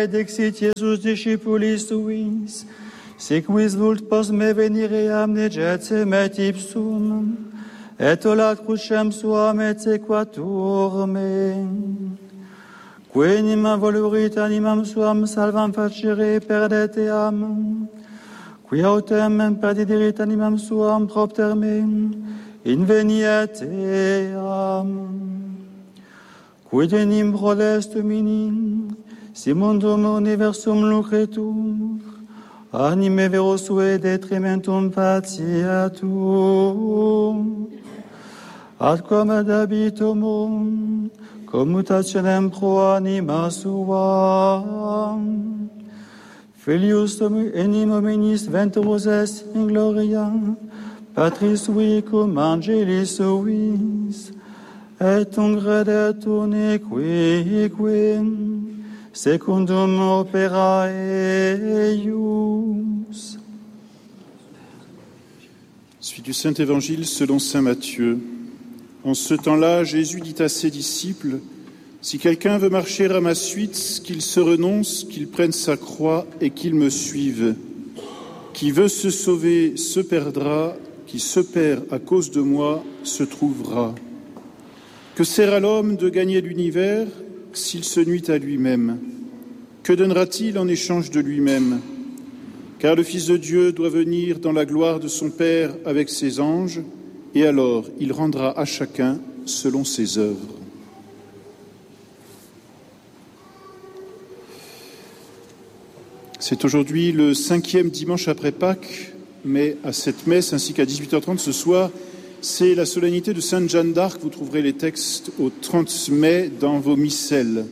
Dexit Iesus discipulis suis, sequis vult post me venire amnegetsem et ipsum, et olat crucem suam et sequatur me. Quenim volurit animam suam salvam facere perdete am, qui autem perdiderit animam suam propter me, inveniet eam. Quid enim prodest minim, si mundum universum lucretur, anime vero sue detrimentum patiatur, ad quam ad habitum commutationem pro anima sua. Filius enim hominis venturus est in gloria, Patris sui cum angelis suis, et ungredet unique secundum opera eius. Suite du Saint-Évangile selon saint Matthieu. En ce temps-là, Jésus dit à ses disciples, « Si quelqu'un veut marcher à ma suite, qu'il se renonce, qu'il prenne sa croix et qu'il me suive. Qui veut se sauver se perdra, qui se perd à cause de moi se trouvera. Que sert à l'homme de gagner l'univers s'il se nuit à lui-même? Que donnera-t-il en échange de lui-même? Car le Fils de Dieu doit venir dans la gloire de son Père avec ses anges, et alors il rendra à chacun selon ses œuvres. » C'est aujourd'hui le 5e dimanche après Pâques, mais à cette messe ainsi qu'à 18h30 ce soir, c'est la solennité de Sainte Jeanne d'Arc. Vous trouverez les textes au 30 mai dans vos missels.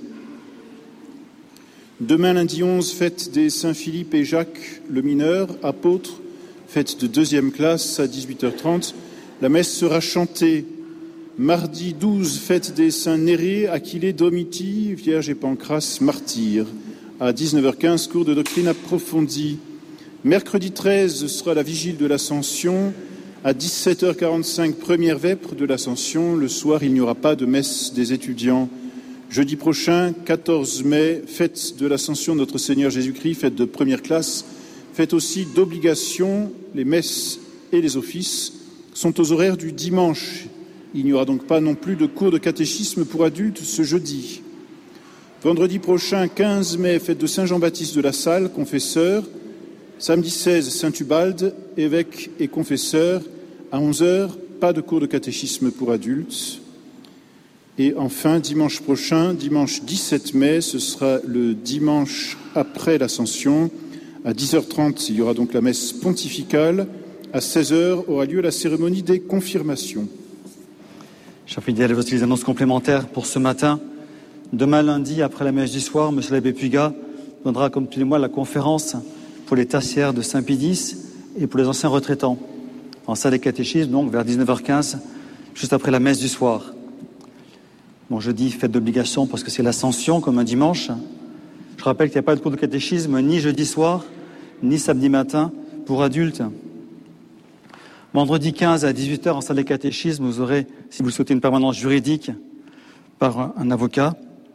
Demain, lundi 11, fête des Saints Philippe et Jacques le mineur, apôtres, fête de 2e classe à 18h30. La messe sera chantée. Mardi 12, fête des Saints Nérée, Aquilée, Domiti, Vierge et Pancras, martyrs. À 19h15, cours de doctrine approfondie. Mercredi 13 sera la vigile de l'Ascension. À 17h45, première vêpres de l'Ascension. Le soir, il n'y aura pas de messe des étudiants. Jeudi prochain, 14 mai, fête de l'Ascension de notre Seigneur Jésus-Christ, fête de première classe, fête aussi d'obligation. Les messes et les offices sont aux horaires du dimanche. Il n'y aura donc pas non plus de cours de catéchisme pour adultes ce jeudi. Vendredi prochain, 15 mai, fête de Saint-Jean-Baptiste de la Salle, confesseur. Samedi 16, Saint-Ubalde, évêque et confesseur. À 11h, pas de cours de catéchisme pour adultes. Et enfin, dimanche prochain, dimanche 17 mai, ce sera le dimanche après l'Ascension. À 10h30, il y aura donc la messe pontificale. À 16h aura lieu la cérémonie des confirmations. Chers fidèles, voici les annonces complémentaires pour ce matin. Demain lundi, après la messe du soir, M. l'abbé Pugat donnera, comme tous les mois, la conférence pour les tertiaires de Saint-Pédis et pour les anciens retraitants, en salle des catéchismes, donc vers 19h15, juste après la messe du soir. Bon, jeudi, fête d'obligation parce que c'est l'Ascension, comme un dimanche. Je rappelle qu'il n'y a pas de cours de catéchisme ni jeudi soir, ni samedi matin pour adultes. Vendredi 15 à 18h, en salle des catéchismes, vous aurez, si vous le souhaitez, une permanence juridique par un avocat.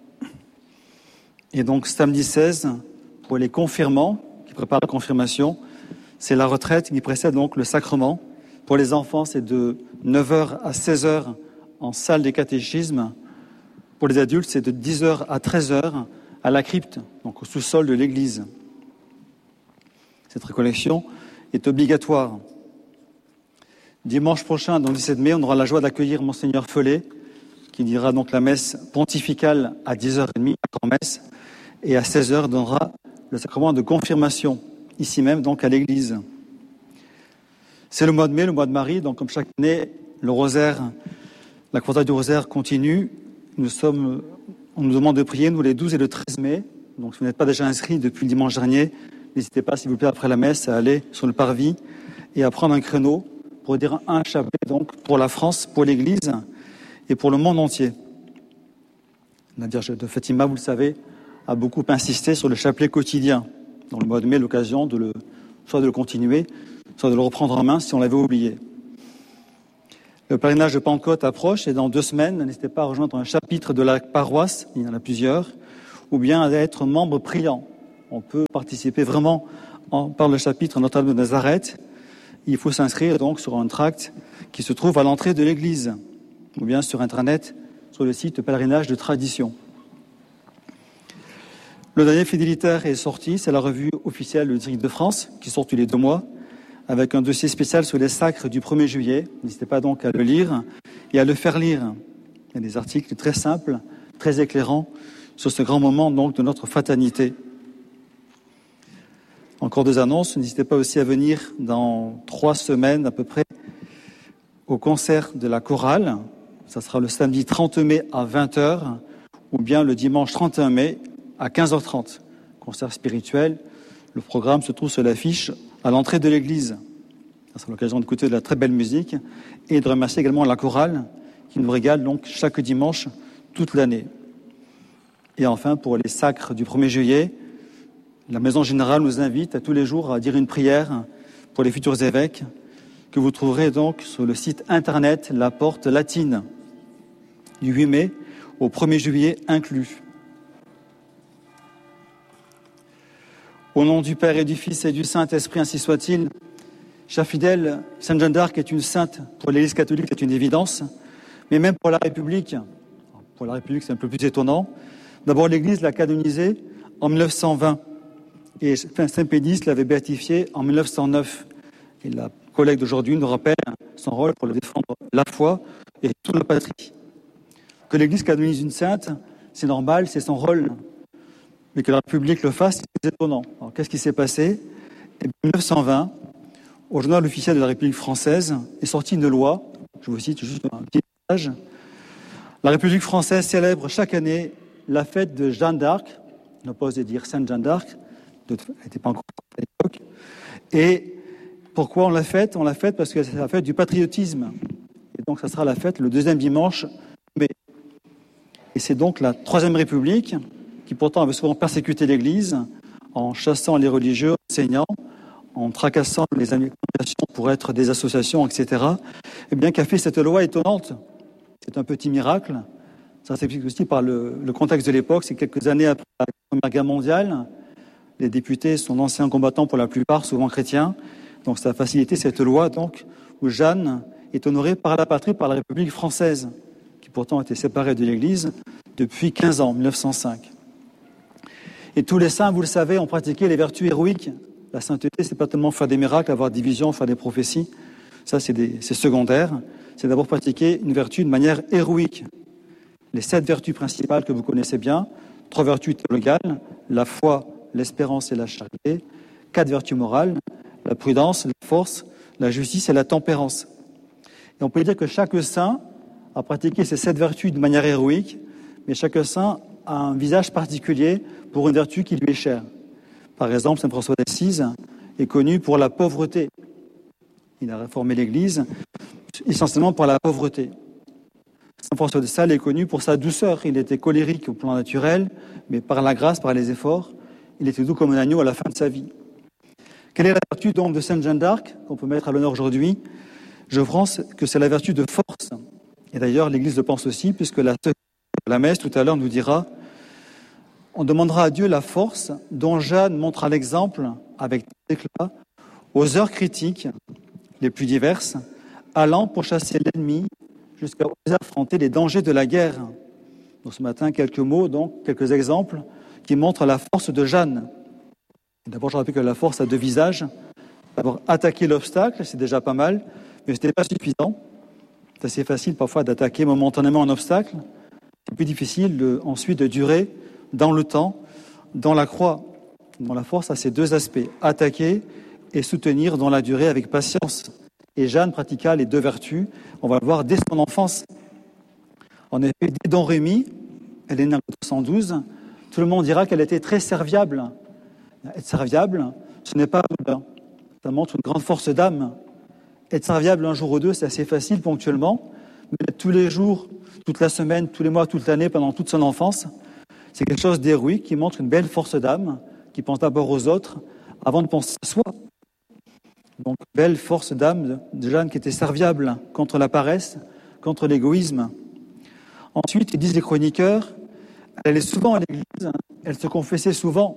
Et donc, samedi 16, pour les confirmants, qui préparent la confirmation, c'est la retraite qui précède donc le sacrement. Pour les enfants, c'est de 9h à 16h en salle des catéchismes. Pour les adultes, c'est de 10h à 13h à la crypte, donc au sous-sol de l'église. Cette récollection est obligatoire. Dimanche prochain, donc 17 mai, on aura la joie d'accueillir Monseigneur Follet, qui dira donc la messe pontificale à 10h30, la grand-messe, et à 16h donnera le sacrement de confirmation, ici même, donc à l'église. C'est le mois de mai, le mois de Marie, donc comme chaque année, le rosaire, la croisade du rosaire continue. On nous demande de prier, nous, les 12 et le 13 mai. Donc si vous n'êtes pas déjà inscrit depuis le dimanche dernier, n'hésitez pas, s'il vous plaît, après la messe, à aller sur le parvis et à prendre un créneau pour dire un chapelet, donc, pour la France, pour l'Église et pour le monde entier. La Vierge de Fatima, vous le savez, a beaucoup insisté sur le chapelet quotidien. Dans le mois de mai, l'occasion soit de le continuer, soit de le reprendre en main si on l'avait oublié. Le pèlerinage de Pentecôte approche et dans 2 semaines, n'hésitez pas à rejoindre un chapitre de la paroisse, il y en a plusieurs, ou bien d'être membre priant. On peut participer vraiment par le chapitre Notre-Dame de Nazareth. Il faut s'inscrire donc sur un tract qui se trouve à l'entrée de l'église, ou bien sur Internet, sur le site Pèlerinage de Tradition. Le dernier fidélitaire est sorti, c'est la revue officielle du district de France, qui sort tous les 2 mois, avec un dossier spécial sur les sacres du 1er juillet. N'hésitez pas donc à le lire et à le faire lire. Il y a des articles très simples, très éclairants sur ce grand moment donc de notre fraternité. Encore 2 annonces, n'hésitez pas aussi à venir dans 3 semaines à peu près au concert de la chorale. Ça sera le samedi 30 mai à 20h ou bien le dimanche 31 mai à 15h30. Concert spirituel. Le programme se trouve sur l'affiche à l'entrée de l'église. Ça sera l'occasion d'écouter de la très belle musique et de remercier également la chorale qui nous régale donc chaque dimanche toute l'année. Et enfin, pour les sacres du 1er juillet, la Maison Générale nous invite à tous les jours à dire une prière pour les futurs évêques que vous trouverez donc sur le site internet La Porte Latine du 8 mai au 1er juillet inclus. Au nom du Père et du Fils et du Saint-Esprit, ainsi soit-il. Chers fidèles, Sainte Jeanne d'Arc est une sainte pour l'Église catholique, c'est une évidence, mais même pour la République. Pour la République, c'est un peu plus étonnant. D'abord, l'Église l'a canonisée en 1920 et Saint Pédis l'avait béatifiée en 1909. Et la collègue d'aujourd'hui nous rappelle son rôle pour le défendre la foi et toute la patrie. Que l'Église canonise une sainte, c'est normal, c'est son rôle. Mais que la République le fasse, c'est étonnant. Alors, qu'est-ce qui s'est passé ? En 1920, au journal officiel de la République française, est sortie une loi, je vous cite juste un petit passage. La République française célèbre chaque année la fête de Jeanne d'Arc, on n'a pas osé dire Sainte Jeanne d'Arc, elle n'était pas encore à l'époque. Et pourquoi on la fête ? On la fête parce que c'est la fête du patriotisme. Et donc ça sera la fête le 2e dimanche de mai. Et c'est donc la Troisième République, qui pourtant avait souvent persécuté l'Église, en chassant les religieux enseignants, en tracassant les associations pour être des associations, etc., et bien qu'a fait cette loi étonnante. C'est un petit miracle. Ça s'explique aussi par le contexte de l'époque. C'est quelques années après la Première Guerre mondiale. Les députés sont d'anciens combattants pour la plupart, souvent chrétiens. Donc ça a facilité cette loi donc, où Jeanne est honorée par la patrie, par la République française, qui pourtant était séparée de l'Église depuis 15 ans, 1905. Et tous les saints, vous le savez, ont pratiqué les vertus héroïques. La sainteté, c'est pas tellement faire des miracles, avoir des visions, faire des prophéties. Ça, c'est secondaire. C'est d'abord pratiquer une vertu de manière héroïque. Les 7 vertus principales que vous connaissez bien, 3 vertus théologales, la foi, l'espérance et la charité, 4 vertus morales, la prudence, la force, la justice et la tempérance. Et on peut dire que chaque saint a pratiqué ces 7 vertus de manière héroïque, mais chaque saint a un visage particulier pour une vertu qui lui est chère. Par exemple, saint François d'Assise est connu pour la pauvreté. Il a réformé l'Église essentiellement par la pauvreté. Saint François de Sales est connu pour sa douceur. Il était colérique au plan naturel, mais par la grâce, par les efforts, il était doux comme un agneau à la fin de sa vie. Quelle est la vertu donc de Sainte Jeanne d'Arc qu'on peut mettre à l'honneur aujourd'hui ? Je pense que c'est la vertu de force. Et d'ailleurs, l'Église le pense aussi, puisque la messe tout à l'heure nous dira, on demandera à Dieu la force dont Jeanne montra l'exemple avec éclat aux heures critiques les plus diverses, allant pour chasser l'ennemi jusqu'à oser affronter les dangers de la guerre. Donc ce matin, quelques mots, donc quelques exemples qui montrent la force de Jeanne. D'abord, je rappelle que la force a 2 visages. D'abord, attaquer l'obstacle, c'est déjà pas mal, mais ce n'est pas suffisant. C'est assez facile parfois d'attaquer momentanément un obstacle. C'est plus difficile ensuite de durer dans le temps, dans la croix. Dans la force a ces 2 aspects, attaquer et soutenir dans la durée avec patience. Et Jeanne pratiqua les 2 vertus, on va le voir dès son enfance. En effet, dès Don Rémy, elle est née en 1212, tout le monde dira qu'elle était très serviable. Être serviable, ce n'est pas anodin. Ça montre une grande force d'âme. Être serviable un jour ou 2, c'est assez facile ponctuellement, mais tous les jours, toute la semaine, tous les mois, toute l'année, pendant toute son enfance, c'est quelque chose d'héroïque qui montre une belle force d'âme, qui pense d'abord aux autres avant de penser à soi. Donc, belle force d'âme de Jeanne qui était serviable contre la paresse, contre l'égoïsme. Ensuite, ils disent les chroniqueurs, Elle allait souvent à l'église, elle se confessait souvent.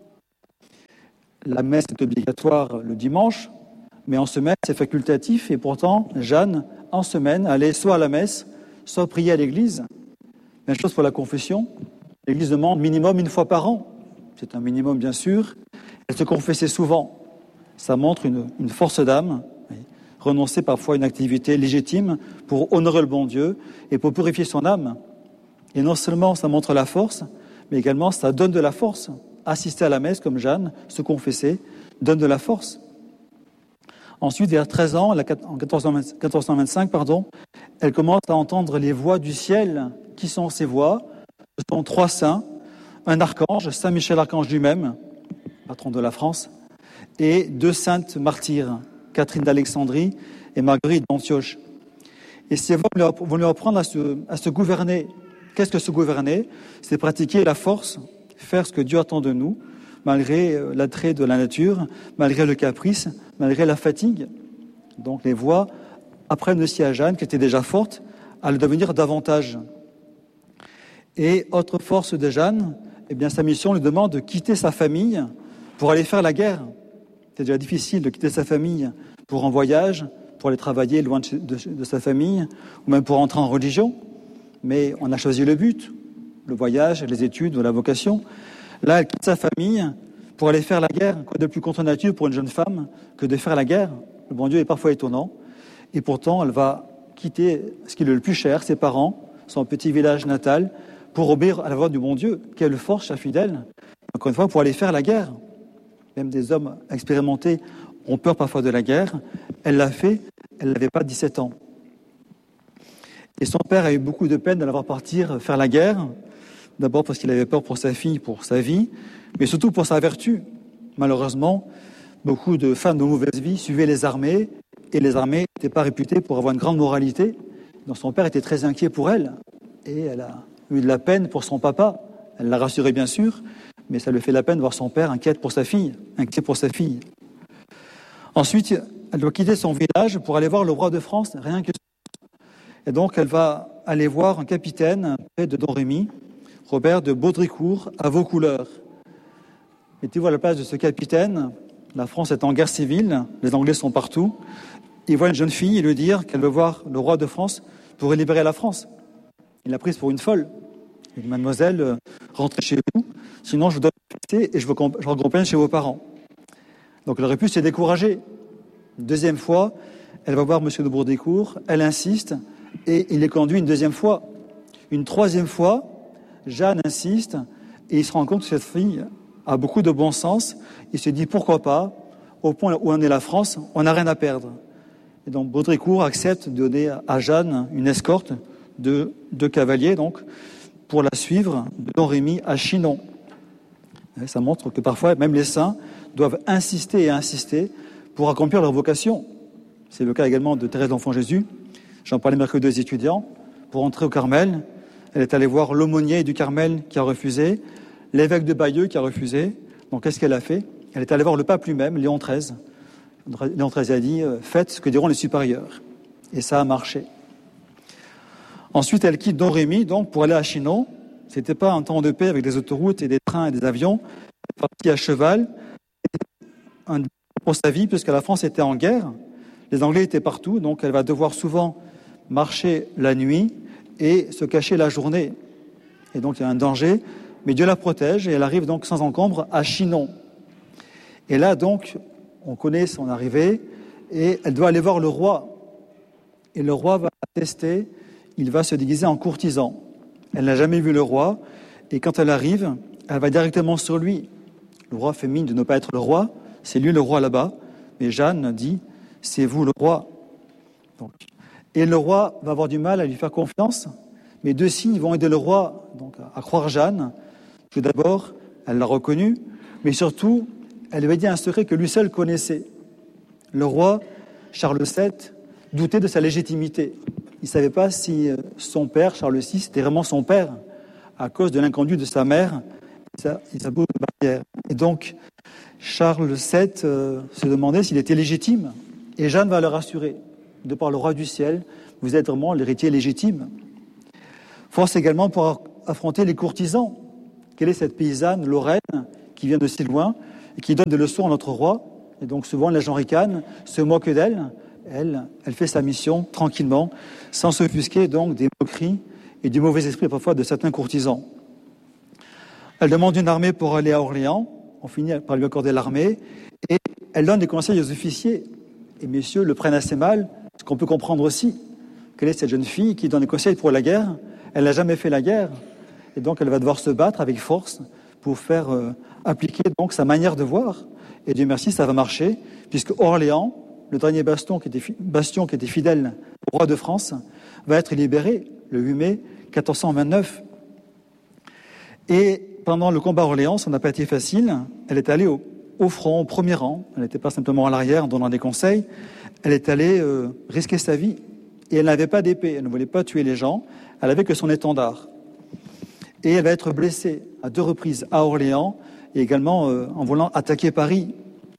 La messe est obligatoire le dimanche, mais en semaine, c'est facultatif. Et pourtant, Jeanne, en semaine, allait soit à la messe, soit prier à l'église. Même chose pour la confession. L'église demande minimum une fois par an. C'est un minimum, bien sûr. Elle se confessait souvent. Ça montre une force d'âme. Renoncer parfois à une activité légitime pour honorer le bon Dieu et pour purifier son âme. Et non seulement ça montre la force, mais également ça donne de la force. Assister à la messe comme Jeanne, se confesser, donne de la force. Ensuite, vers 13 ans, en 1425, elle commence à entendre les voix du ciel. Qui sont ces voix? Ce sont 3 saints, un archange, Saint Michel Archange lui-même, patron de la France, et 2 saintes martyrs, Catherine d'Alexandrie et Marguerite d'Antioche. Et ces voix vont lui apprendre à se gouverner. Qu'est-ce que se gouverner? C'est pratiquer la force, faire ce que Dieu attend de nous, malgré l'attrait de la nature, malgré le caprice, malgré la fatigue. Donc les voix apprennent aussi à Jeanne, qui était déjà forte, à le devenir davantage. Et autre force de Jeanne, eh bien, sa mission lui demande de quitter sa famille pour aller faire la guerre. C'est déjà difficile de quitter sa famille pour un voyage, pour aller travailler loin de sa famille, ou même pour entrer en religion. Mais on a choisi le but, le voyage, les études ou la vocation. Là, elle quitte sa famille pour aller faire la guerre. Quoi de plus contre nature pour une jeune femme que de faire la guerre? Le bon Dieu est parfois étonnant. Et pourtant, elle va quitter ce qui est le plus cher, ses parents, son petit village natal, pour obéir à la voix du bon Dieu. Quelle force, chers fidèles, encore une fois, pour aller faire la guerre. Même des hommes expérimentés ont peur parfois de la guerre. Elle l'a fait, elle n'avait pas 17 ans. Et son père a eu beaucoup de peine de la voir partir faire la guerre. D'abord parce qu'il avait peur pour sa fille, pour sa vie, mais surtout pour sa vertu. Malheureusement, beaucoup de femmes de mauvaise vie suivaient les armées, et les armées n'étaient pas réputées pour avoir une grande moralité. Donc son père était très inquiet pour elle, et elle a eu de la peine pour son papa. Elle l'a rassuré bien sûr, mais ça lui fait de la peine de voir son père inquiet pour sa fille. Ensuite, elle doit quitter son village pour aller voir le roi de France, rien que ça. Et donc elle va aller voir un capitaine près de Domrémy, Robert de Baudricourt, à Vaucouleurs. Mettez-vous à la place de ce capitaine. La France est en guerre civile, les Anglais sont partout. Il voit une jeune fille lui dire qu'elle veut voir le roi de France pour libérer la France. Il l'a prise pour une folle. Il dit, mademoiselle, rentrez chez vous, sinon je vous donne une fessée et je vous raccompagne chez vos parents. Donc elle aurait pu se décourager. Une deuxième fois, elle va voir monsieur de Baudricourt, elle insiste et il les conduit une deuxième fois. Une troisième fois, Jeanne insiste et il se rend compte que cette fille a beaucoup de bon sens. Il se dit pourquoi pas, au point où en est la France, on n'a rien à perdre. Et donc Baudricourt accepte de donner à Jeanne une escorte de 2 cavaliers donc, pour la suivre de Domrémy à Chinon. Et ça montre que parfois même les saints doivent insister et insister pour accomplir leur vocation. C'est le cas également de Thérèse d'Enfant Jésus. J'en parlais mercredi aux étudiants. Pour entrer au Carmel, elle est allée voir l'aumônier du Carmel qui a refusé, l'évêque de Bayeux qui a refusé. Donc qu'est-ce qu'elle a fait? Elle est allée voir le pape lui-même, Léon XIII. Léon XIII a dit « Faites ce que diront les supérieurs ». Et ça a marché. Ensuite, elle quitte Domrémy donc, pour aller à Chinon. Ce n'était pas un temps de paix avec des autoroutes et des trains et des avions. Elle est partie à cheval. Pour sa vie, puisque la France était en guerre. Les Anglais étaient partout, donc elle va devoir souvent marcher la nuit et se cacher la journée. Et donc il y a un danger, mais Dieu la protège et elle arrive donc sans encombre à Chinon. Et là donc, on connaît son arrivée et elle doit aller voir le roi. Et le roi va la tester, il va se déguiser en courtisan. Elle n'a jamais vu le roi et quand elle arrive, elle va directement sur lui. Le roi fait mine de ne pas être le roi, c'est lui le roi là-bas, mais Jeanne dit « c'est vous le roi ». Et le roi va avoir du mal à lui faire confiance, mais 2 signes vont aider le roi donc, à croire Jeanne. Tout d'abord, elle l'a reconnue, mais surtout, elle lui a dit un secret que lui seul connaissait. Le roi, Charles VII, doutait de sa légitimité. Il ne savait pas si son père, Charles VI, était vraiment son père, à cause de l'inconduite de sa mère et sa beau barrière. Et donc, Charles VII se demandait s'il était légitime. Et Jeanne va le rassurer. De par le roi du ciel, vous êtes vraiment l'héritier légitime. Force également pour affronter les courtisans. Quelle est cette paysanne lorraine qui vient de si loin et qui donne des leçons à notre roi? Et donc souvent les gens ricanent, se moquent d'elle. Elle fait sa mission tranquillement, sans s'offusquer donc des moqueries et du mauvais esprit parfois de certains courtisans. Elle demande une armée pour aller à Orléans. On finit par lui accorder l'armée. Et elle donne des conseils aux officiers. Et messieurs le prennent assez mal, ce qu'on peut comprendre aussi. Quelle est cette jeune fille qui donne des conseils pour la guerre? Elle n'a jamais fait la guerre. Et donc elle va devoir se battre avec force pour faire appliquer donc sa manière de voir. Et Dieu merci, ça va marcher, puisque Orléans, le dernier bastion qui était fidèle au roi de France, va être libéré le 8 mai 1429. Et pendant le combat à Orléans, ça n'a pas été facile. Elle est allée au front, au premier rang. Elle n'était pas simplement à l'arrière en donnant des conseils. Elle est allée risquer sa vie. Et elle n'avait pas d'épée. Elle ne voulait pas tuer les gens. Elle n'avait que son étendard. Et elle va être blessée à 2 reprises à Orléans et également en voulant attaquer Paris.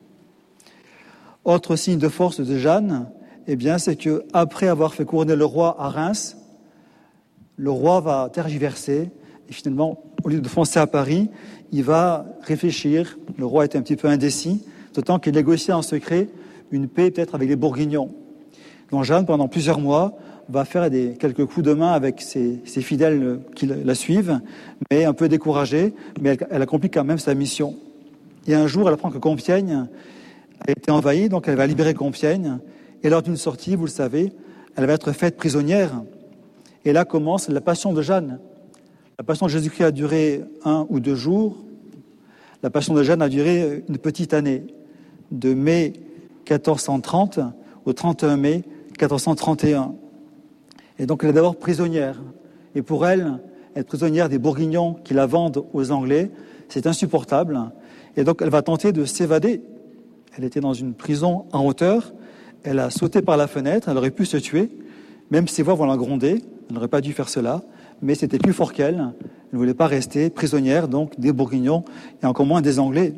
Autre signe de force de Jeanne, eh bien, c'est qu'après avoir fait couronner le roi à Reims, le roi va tergiverser et finalement, au lieu de foncer à Paris, il va réfléchir. Le roi est un petit peu indécis, d'autant qu'il négocie en secret une paix peut-être avec les Bourguignons. Donc Jeanne, pendant plusieurs mois, va faire quelques coups de main avec ses fidèles qui la suivent, mais un peu découragée, mais elle accomplit quand même sa mission. Et un jour, elle apprend que Compiègne a été envahie, donc elle va libérer Compiègne, et lors d'une sortie, vous le savez, elle va être faite prisonnière. Et là commence la passion de Jeanne. La passion de Jésus-Christ a duré 1 ou 2 jours. La passion de Jeanne a duré une petite année, de mai 1430 au 31 mai 1431. Et donc elle est d'abord prisonnière. Et pour elle, être prisonnière des Bourguignons qui la vendent aux Anglais, c'est insupportable. Et donc elle va tenter de s'évader. Elle était dans une prison en hauteur. Elle a sauté par la fenêtre. Elle aurait pu se tuer. Même ses voix vont la gronder. Elle n'aurait pas dû faire cela. Mais c'était plus fort qu'elle. Elle ne voulait pas rester prisonnière donc des Bourguignons et encore moins des Anglais.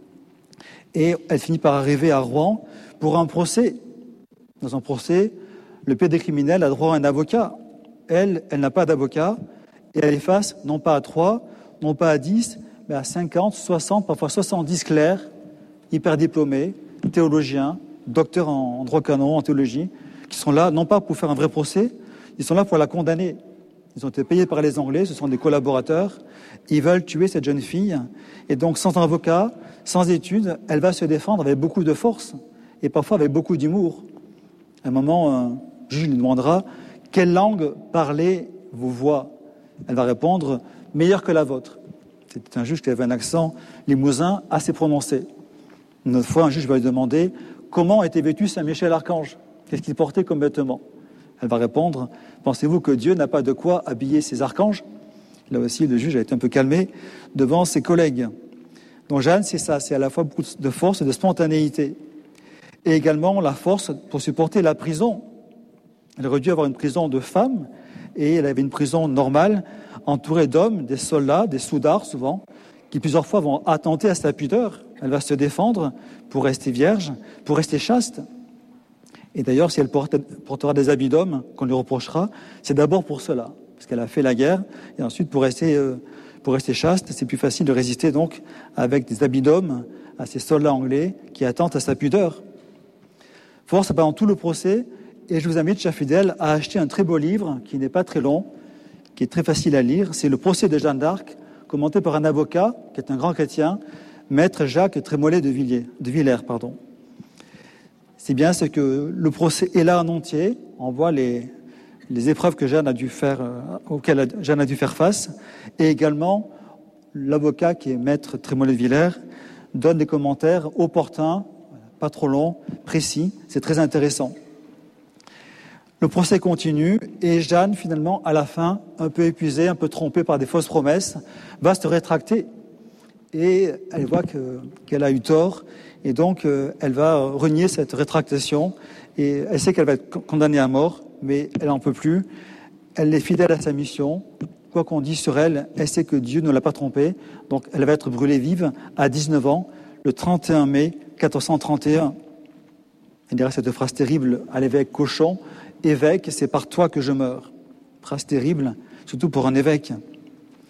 Et elle finit par arriver à Rouen pour un procès. Dans un procès, le pédé criminel a droit à un avocat. Elle n'a pas d'avocat. Et elle est face, non pas à 3, non pas à 10, mais à 50, 60, parfois 70 clercs, hyper diplômés, théologiens, docteurs en droit canon, en théologie, qui sont là, non pas pour faire un vrai procès, ils sont là pour la condamner. Ils ont été payés par les Anglais, ce sont des collaborateurs. Ils veulent tuer cette jeune fille. Et donc, sans avocat, sans études, elle va se défendre avec beaucoup de force et parfois avec beaucoup d'humour. À un moment, un juge lui demandera « Quelle langue parlez vos voix ?» Elle va répondre « Meilleure que la vôtre ». C'était un juge qui avait un accent limousin assez prononcé. Une autre fois, un juge va lui demander « Comment était vêtu Saint Michel Archange ? Qu'est-ce qu'il portait comme vêtement ?» Elle va répondre « Pensez-vous que Dieu n'a pas de quoi habiller ses archanges ?» Là aussi, le juge a été un peu calmé devant ses collègues. Donc Jeanne, c'est ça, c'est à la fois beaucoup de force et de spontanéité. Et également la force pour supporter la prison. Elle aurait dû avoir une prison de femmes, et elle avait une prison normale, entourée d'hommes, des soldats, des soudards souvent, qui plusieurs fois vont attenter à sa pudeur. Elle va se défendre pour rester vierge, pour rester chaste. Et d'ailleurs, si elle portera des habits d'homme, qu'on lui reprochera, c'est d'abord pour cela, parce qu'elle a fait la guerre, et ensuite pour rester chaste, c'est plus facile de résister donc avec des habits d'homme à ces soldats anglais qui attentent à sa pudeur. Force pendant tout le procès, et je vous invite, chers fidèles, à acheter un très beau livre qui n'est pas très long, qui est très facile à lire. C'est le procès de Jeanne d'Arc, commenté par un avocat qui est un grand chrétien, maître Jacques Trémollet de Villers. C'est bien ce que le procès est là en entier. On voit les épreuves que Jeanne a dû faire, auxquelles Jeanne a dû faire face, et également l'avocat qui est maître Trémollet de Villers donne des commentaires opportuns, pas trop longs, précis. C'est très intéressant. Le procès continue et Jeanne, finalement, à la fin, un peu épuisée, un peu trompée par des fausses promesses, va se rétracter. Et elle voit qu'elle a eu tort. Et donc, elle va renier cette rétractation. Et elle sait qu'elle va être condamnée à mort, mais elle n'en peut plus. Elle est fidèle à sa mission. Quoi qu'on dise sur elle, elle sait que Dieu ne l'a pas trompée. Donc, elle va être brûlée vive à 19 ans, le 31 mai 1431. Elle dira cette phrase terrible à l'évêque Cauchon. « Évêque, c'est par toi que je meurs. » Phrase terrible, surtout pour un évêque.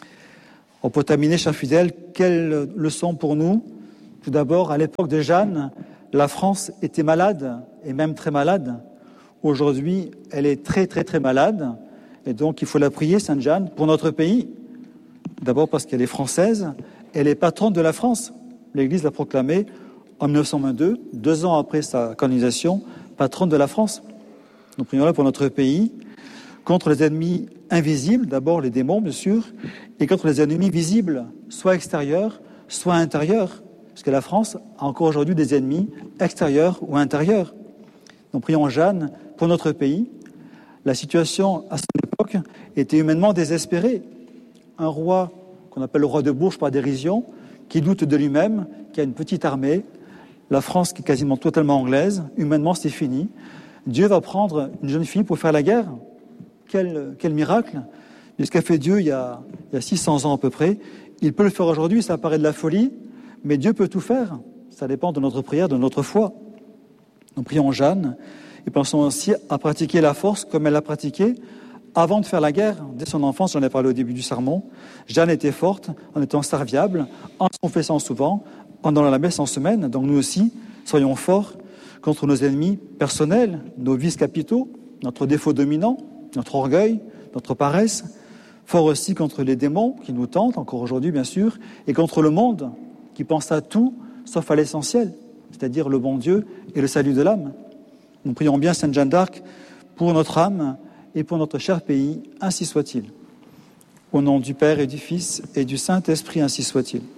Au Potaminé, chers fidèles, quelle leçon pour nous? Tout d'abord, à l'époque de Jeanne, la France était malade, et même très malade. Aujourd'hui, elle est très, très, très malade. Et donc, il faut la prier, Sainte Jeanne, pour notre pays. D'abord parce qu'elle est française, elle est patronne de la France. L'Église l'a proclamée en 1922, 2 ans après sa canonisation, patronne de la France. Nous prions-la pour notre pays, contre les ennemis invisibles, d'abord les démons, bien sûr, et contre les ennemis visibles, soit extérieurs, soit intérieurs, parce que la France a encore aujourd'hui des ennemis extérieurs ou intérieurs. Nous prions Jeanne pour notre pays. La situation à cette époque était humainement désespérée. Un roi, qu'on appelle le roi de Bourges par dérision, qui doute de lui-même, qui a une petite armée, la France qui est quasiment totalement anglaise, humainement c'est fini. Dieu va prendre une jeune fille pour faire la guerre. Quel miracle! Mais ce qu'a fait Dieu il y a 600 ans à peu près, il peut le faire aujourd'hui, ça paraît de la folie, mais Dieu peut tout faire. Ça dépend de notre prière, de notre foi. Nous prions Jeanne et pensons aussi à pratiquer la force comme elle l'a pratiquée avant de faire la guerre. Dès son enfance, j'en ai parlé au début du sermon, Jeanne était forte en étant serviable, en se confessant souvent, en allant à la messe en semaine. Donc nous aussi, soyons forts contre nos ennemis personnels, nos vices capitaux, notre défaut dominant, notre orgueil, notre paresse, fort aussi contre les démons qui nous tentent, encore aujourd'hui bien sûr, et contre le monde qui pense à tout sauf à l'essentiel, c'est-à-dire le bon Dieu et le salut de l'âme. Nous prions bien Sainte Jeanne d'Arc pour notre âme et pour notre cher pays, ainsi soit-il. Au nom du Père et du Fils et du Saint-Esprit, ainsi soit-il.